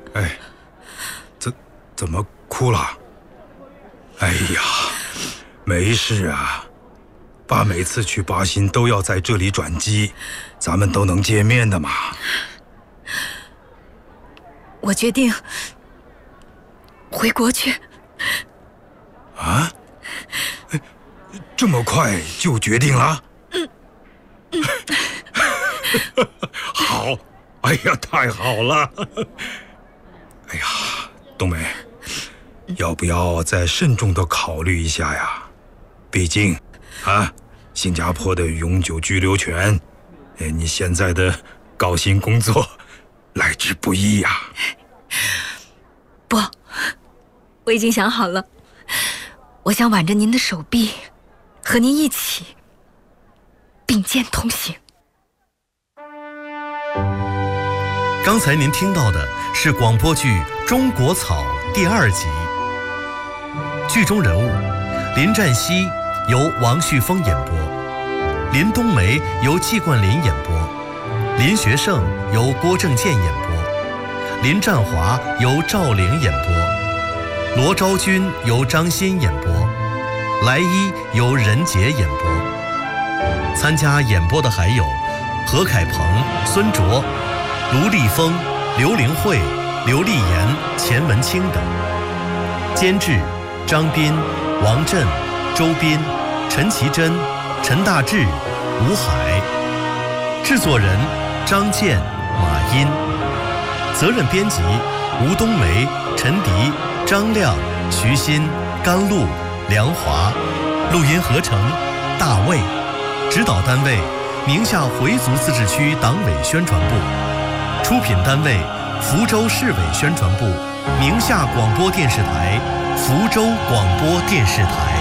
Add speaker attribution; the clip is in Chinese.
Speaker 1: 哎，怎么哭了？哎呀，没事啊。爸每次去巴新都要在这里转机，咱们都能见面的嘛。
Speaker 2: 我决定回国去。
Speaker 1: 啊？这么快就决定了？好，哎呀，太好了！哎呀，冬梅，要不要再慎重地考虑一下呀？毕竟，新加坡的永久居留权，你现在的高薪工作，来之不易呀。
Speaker 2: 不，我已经想好了，我想挽着您的手臂，和您一起并肩同行。
Speaker 3: 刚才您听到的是广播剧《中国草》第2集，剧中人物林占西由王旭峰演播，林冬梅由季冠霖演播，林学胜由郭正健演播，林占华由赵玲演播，罗昭君由张欣演播，来一由任杰演播。参加演播的还有何凯鹏、孙卓、卢丽峰、刘玲慧、刘丽妍、钱文清等。监制张斌、王震、周斌、陈其真、陈大志、吴海。制作人张健、马殷。责任编辑吴冬梅、陈迪、张亮、徐鑫、甘露、梁华。录音合成大卫。指导单位宁夏回族自治区党委宣传部。出品单位福州市委宣传部、宁夏广播电视台、福州广播电视台。